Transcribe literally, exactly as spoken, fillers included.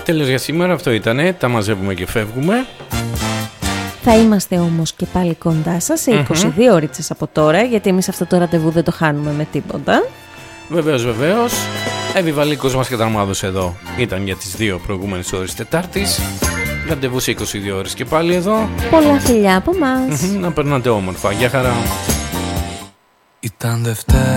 Τέλος για σήμερα, αυτό ήτανε. Τα μαζεύουμε και φεύγουμε. Θα είμαστε όμως και πάλι κοντά σας σε είκοσι δύο mm-hmm. ώρες από τώρα, γιατί εμείς αυτό το ραντεβού δεν το χάνουμε με τίποτα. Βεβαίως, βεβαίως. Εύη Βαλίκος μας καταρμάδωσε εδώ. Ήταν για τις δύο προηγούμενες ώρες Τετάρτης. Ραντεβού σε είκοσι δύο ώρες και πάλι εδώ. Πολλά φιλιά από μας. Να περνάτε όμορφα. Γεια χαρά. Ήταν Δευτέρα.